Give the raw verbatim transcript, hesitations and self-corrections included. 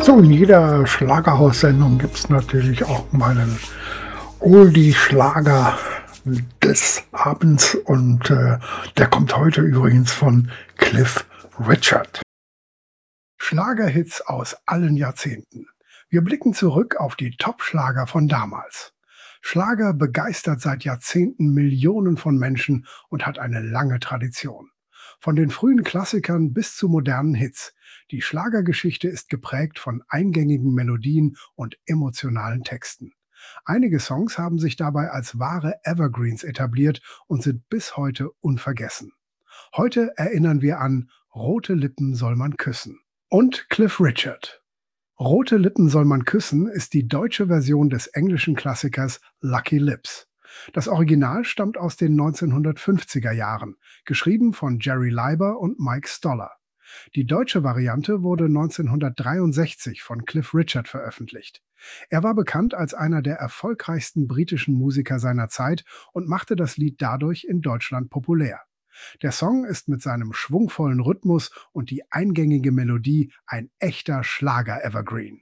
So, in jeder Schlagerhaussendung gibt es natürlich auch mal einen Oldie-Schlager des Abends und äh, der kommt heute übrigens von Cliff Richard. Schlagerhits aus allen Jahrzehnten. Wir blicken zurück auf die Top-Schlager von damals. Schlager begeistert seit Jahrzehnten Millionen von Menschen und hat eine lange Tradition. Von den frühen Klassikern bis zu modernen Hits. Die Schlagergeschichte ist geprägt von eingängigen Melodien und emotionalen Texten. Einige Songs haben sich dabei als wahre Evergreens etabliert und sind bis heute unvergessen. Heute erinnern wir an Rote Lippen soll man küssen und Cliff Richard. Rote Lippen soll man küssen ist die deutsche Version des englischen Klassikers Lucky Lips. Das Original stammt aus den neunzehnhundertfünfziger Jahren, geschrieben von Jerry Leiber und Mike Stoller. Die deutsche Variante wurde neunzehnhundertdreiundsechzig von Cliff Richard veröffentlicht. Er war bekannt als einer der erfolgreichsten britischen Musiker seiner Zeit und machte das Lied dadurch in Deutschland populär. Der Song ist mit seinem schwungvollen Rhythmus und die eingängige Melodie ein echter Schlager-Evergreen.